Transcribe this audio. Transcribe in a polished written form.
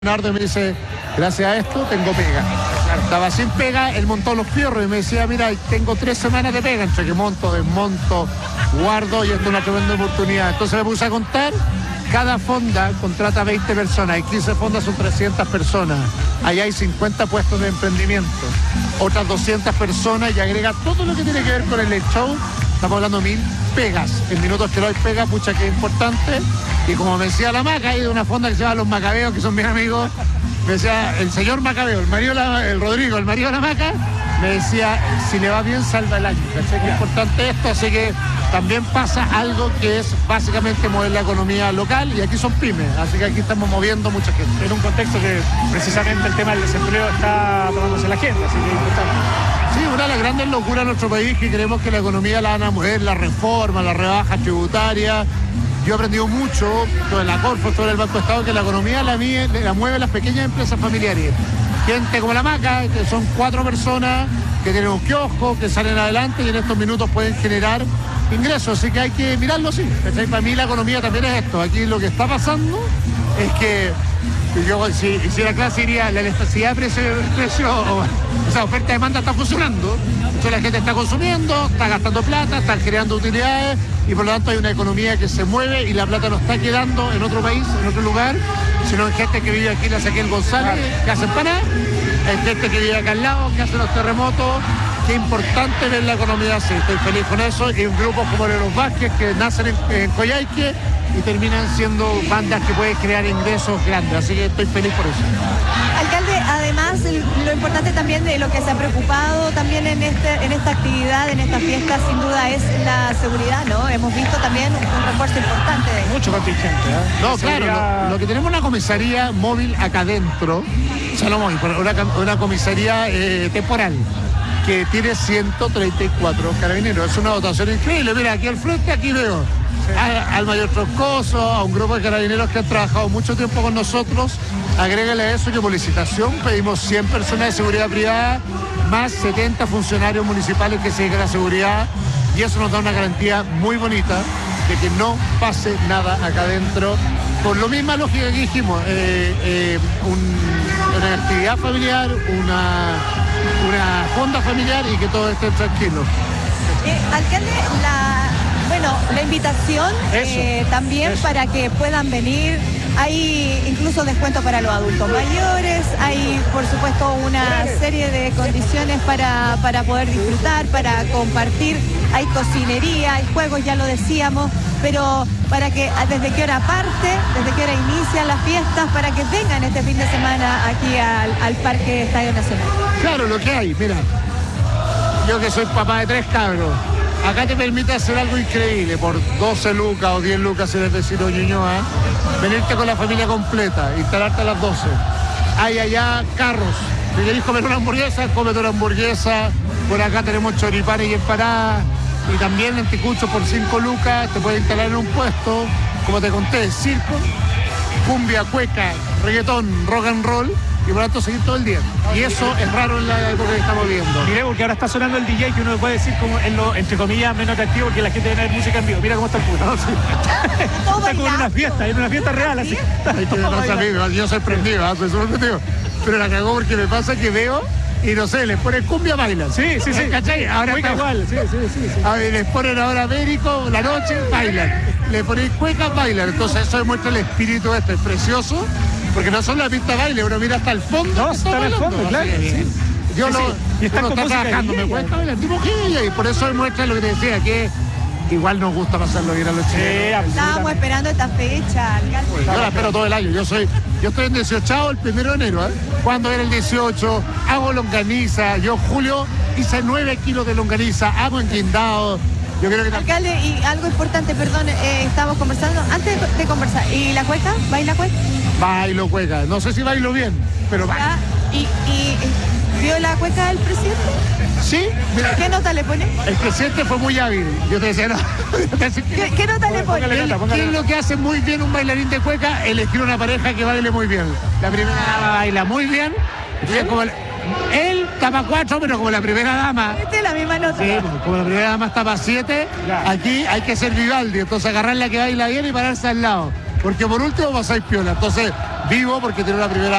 Leonardo y me dice, gracias a esto tengo pega. Estaba sin pega, él montó los fierros y me decía, mira, tengo 3 semanas de pega, entre que monto, desmonto, guardo y esto es una tremenda oportunidad. Entonces me puse a contar, cada fonda contrata 20 personas y 15 fondas son 300 personas. Allá hay 50 puestos de emprendimiento, otras 200 personas y agrega todo lo que tiene que ver con el show. Estamos hablando de 1000 pegas. En minutos que no hay pega, pucha que es importante. Y como me decía la Maca, hay de una fonda que se llama Los Macabeos, que son mis amigos, me decía el señor Macabeo, el Rodrigo, el marido de la Maca, me decía, si le va bien, salva el año. ¿Cachai? Que es importante esto, así que también pasa algo que es básicamente mover la economía local, y aquí son pymes, así que aquí estamos moviendo mucha gente. En un contexto que precisamente el tema del desempleo está tomándose la gente, así que es importante. Sí, una de las grandes locuras de nuestro país que creemos que la economía la van a mover, la reforma, la rebaja tributaria. Yo he aprendido mucho, todo en la Corfo, todo en el Banco de Estado, que la economía la mueve las pequeñas empresas familiares. Gente como la Maca, que son 4 personas, que tienen un kiosco, que salen adelante y en estos minutos pueden generar ingresos. Así que hay que mirarlo así. Para mí la economía también es esto. Aquí lo que está pasando es que yo, si hiciera clase, diría la elasticidad de precio, o sea, oferta-demanda está funcionando. Entonces la gente está consumiendo, está gastando plata, está creando utilidades y por lo tanto hay una economía que se mueve y la plata no está quedando en otro país, en otro lugar, sino en gente que vive aquí en la Ezequiel González, que hace empanadas, hay gente que vive acá al lado, que hace los terremotos. Qué importante ver la economía así, estoy feliz con eso, y grupos como Los Vázquez que nacen en Coyhaique y terminan siendo bandas que pueden crear ingresos grandes, así que estoy feliz por eso. Alcalde, además lo importante también de lo que se ha preocupado también en esta actividad, en esta fiesta, sin duda es la seguridad, ¿no? Hemos visto también un refuerzo importante. Mucho contingente, ¿eh? No, claro, lo que tenemos una comisaría móvil acá adentro, o sea, no móvil, una comisaría temporal, que tiene 134 carabineros. Es una dotación increíble. Mira, aquí al frente, aquí veo al mayor Troncoso, a un grupo de carabineros que han trabajado mucho tiempo con nosotros. Agrégale a eso que por licitación pedimos 100 personas de seguridad privada, más 70 funcionarios municipales que se dedican a la seguridad, y eso nos da una garantía muy bonita de que no pase nada acá adentro. Por la misma lógica que dijimos, una actividad familiar, una fonda familiar y que todos estén tranquilos. Alcalde, la invitación también para que puedan venir. Hay incluso descuento para los adultos mayores, hay por supuesto una serie de condiciones para poder disfrutar, para compartir, hay cocinería, hay juegos, ya lo decíamos, pero para que desde qué hora parte, desde qué hora inician las fiestas, para que vengan este fin de semana aquí al Parque Estadio Nacional. Claro, lo que hay, mira, yo que soy papá de 3 cabros, acá te permite hacer algo increíble, por 12 lucas o 10 lucas si eres vecino de Ñuñoa, venirte con la familia completa, instalarte a las 12. Hay allá carros, si querés comer una hamburguesa, cómete una hamburguesa, por acá tenemos choripanes y empanadas, y también anticuchos por 5 lucas, te puedes instalar en un puesto, como te conté, circo, cumbia, cueca, reggaetón, rock and roll, y por lo tanto seguir todo el día. Y eso es raro en la época que estamos viendo. Miré, porque ahora está sonando el DJ, que uno puede decir como en lo, entre comillas, menos atractivo, que la gente viene a ver música en vivo. Mira cómo está el puto. ¿No? Sí. Está como en una fiesta real, así. Hay que darse a mí, yo sorprendido, soy sorprendido. Pero la cagó porque me pasa que veo y no sé, les ponen cumbia, bailan. Sí. ¿Cachai? Ahora cueca igual, sí. A ver, les ponen ahora Américo, la noche, bailan. Le ponen cueca, bailan. Entonces eso demuestra el espíritu es precioso. Porque no son la pista de baile, uno mira hasta el fondo. No, está en el fondo, claro. Sí. Yo Y está trabajando, me cuesta bailar, tipo que y por eso demuestra lo que te decía, que igual nos gusta pasarlo bien a los chilenos. Estábamos esperando esta fecha, alcalde. Yo la espero todo el año, yo estoy en 18 el 1 de enero, Cuando era el 18, hago longaniza, yo julio hice 9 kilos de longaniza, hago enquindado. Yo creo que alcalde, y algo importante, perdón, estábamos conversando, antes de conversar, ¿y la cueca? ¿Baila cueca? Bailo cueca, no sé si bailo bien, pero bailo. ¿Y vio la cueca del presidente? Sí, mira. ¿Qué nota le pone? El presidente fue muy hábil, yo te decía, no. ¿Qué nota le pone? ¿Qué es lo que hace muy bien un bailarín de cueca? Elegir una pareja que baile muy bien. La primera dama baila muy bien, como él tapa 4, pero como la primera dama. Esta es la misma nota. Sí, como la primera dama tapa 7, aquí hay que ser Vivaldi, entonces agarrar la que baila bien y pararse al lado. porque por último pasáis piola. Entonces, vivo porque tiene una primera